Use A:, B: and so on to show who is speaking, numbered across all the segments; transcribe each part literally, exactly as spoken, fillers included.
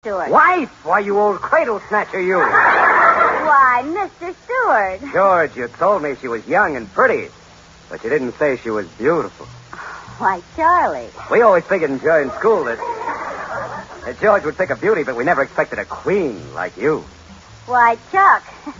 A: Stewart.
B: Wife? Why, you old cradle snatcher, you.
A: Why, Mister Stewart.
B: George, you told me she was young and pretty, but you didn't say she was beautiful.
A: Why, Charlie.
B: We always figured in, in school that, that George would pick a beauty, but we never expected a queen like you.
A: Why, Chuck. George,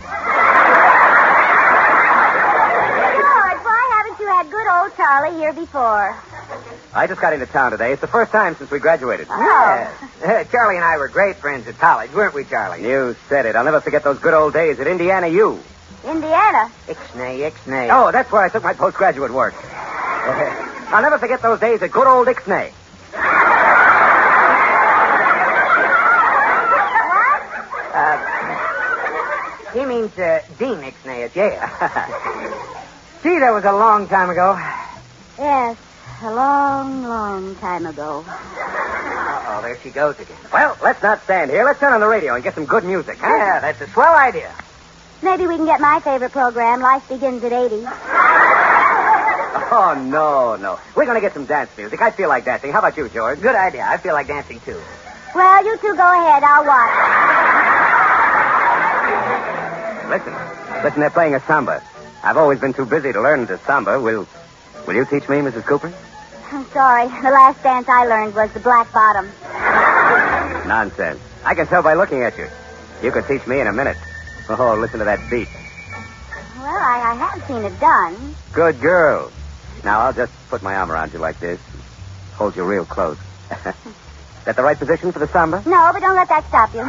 A: why haven't you had good old Charlie here before?
B: I just got into town today. It's the first time since we graduated.
A: Oh.
C: Yeah. Charlie and I were great friends at college, weren't we, Charlie?
B: You said it. I'll never forget those good old days at Indiana U.
A: Indiana?
C: Ixnay, Ixnay.
B: Oh, that's where I took my postgraduate work. I'll never forget those days at good old Ixnay.
C: Uh, he means uh, Dean Ixnay at Yale. Gee, that was a long time ago.
A: Yes, a long, long time ago.
C: Uh-oh, there she goes again.
B: Well, let's not stand here. Let's turn on the radio and get some good music, huh?
C: Yeah, that's a swell idea.
A: Maybe we can get my favorite program, Life Begins at eighty.
B: Oh, no, no. We're going to get some dance music. I feel like dancing. How about you, George?
C: Good idea. I feel like dancing, too.
A: Well, you two go ahead. I'll watch.
B: Listen. Listen, they're playing a samba. I've always been too busy to learn the samba. Will, will you teach me, Missus Cooper?
A: I'm sorry. The last dance I learned was the Black Bottom.
B: Nonsense. I can tell by looking at you. You could teach me in a minute. Oh, listen to that beat.
A: Well, I, I have seen it done.
B: Good girl. Now, I'll just put my arm around you like this. Hold you real close. Is that the right position for the samba?
A: No, but don't let that stop you.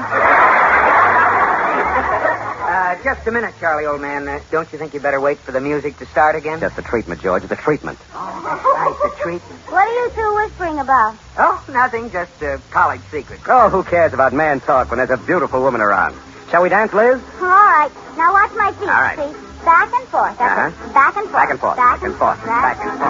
C: Uh, just a minute, Charlie, old man. Uh, don't you think you better wait for the music to start again?
B: Just the treatment, George. The treatment.
C: Oh, that's right, the treatment.
A: What are you two whispering about?
C: Oh, nothing, just uh, college secrets.
B: Oh, who cares about man talk when there's a beautiful woman around? Shall we dance, Liz?
A: All right. Now watch my feet.
B: All right.
A: See? Back and forth. That's
B: Uh-huh.
A: it. Back and forth.
B: Back and forth.
A: Back and forth.
B: Back and forth.